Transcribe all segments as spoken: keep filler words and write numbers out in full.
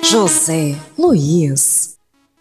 José Luiz.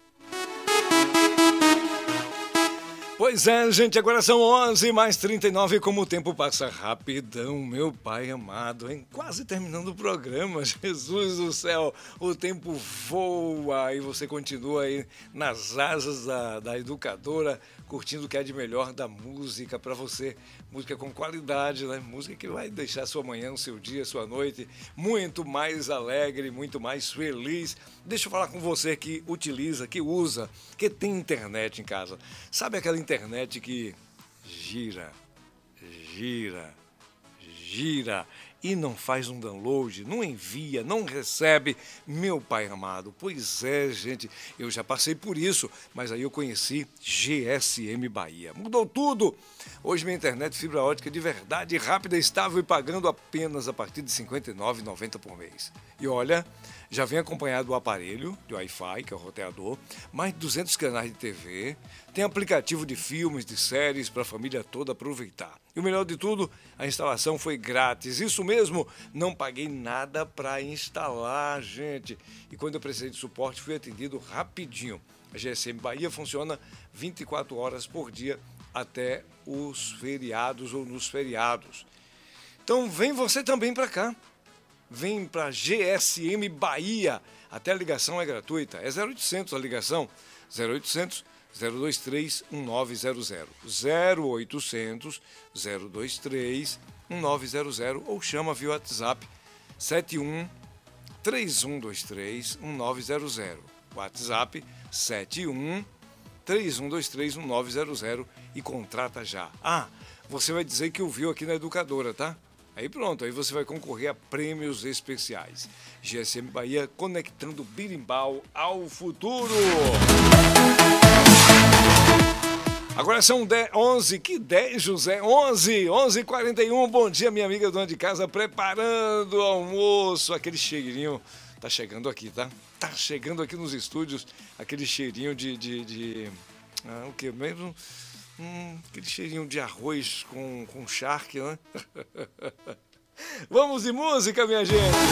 Pois é, gente, agora são onze mais trinta e nove, como o tempo passa rapidão, meu pai amado, hein? Quase terminando o programa, Jesus do céu, o tempo voa e você continua aí nas asas da, da educadora, curtindo o que é de melhor da música para você, música com qualidade, né? Música que vai deixar sua manhã, o seu dia, sua noite muito mais alegre, muito mais feliz. Deixa eu falar com você que utiliza, que usa, que tem internet em casa. Sabe aquela internet que gira, gira, gira e não faz um download, não envia, não recebe? Meu pai amado, pois é, gente, eu já passei por isso, mas aí eu conheci G S M Bahia. Mudou tudo! Hoje minha internet fibra ótica de verdade, rápida, estável e pagando apenas a partir de cinquenta e nove reais e noventa centavos por mês. E olha, já vem acompanhado do aparelho de Wi-Fi, que é o roteador, mais de duzentos canais de T V, tem aplicativo de filmes, de séries para a família toda aproveitar. E o melhor de tudo, a instalação foi grátis. Isso mesmo, não paguei nada para instalar, gente. E quando eu precisei de suporte, fui atendido rapidinho. A G S M Bahia funciona vinte e quatro horas por dia até os feriados ou nos feriados. Então vem você também para cá. Vem para G S M Bahia. Até a ligação é gratuita. É zero oitocentos a ligação. zero oitocentos, zero dois três, um nove zero zero. zero oitocentos, zero dois três, um nove zero zero ou chama via WhatsApp sete um três um dois três um nove zero zero. WhatsApp sete um três um dois três um nove zero zero e contrata já. Ah, você vai dizer que ouviu aqui na Educadora, tá? Aí pronto, aí você vai concorrer a prêmios especiais. G S M Bahia, conectando Birimbau ao futuro. Agora são onze, que dez, José? onze, onze e quarenta e um. Bom dia, minha amiga dona de casa, preparando o almoço. Aquele cheirinho tá chegando aqui, tá? Tá chegando aqui nos estúdios, aquele cheirinho de... de, de ah, o que mesmo? Hum, aquele cheirinho de arroz com, com charque, né? Vamos de música, minha gente!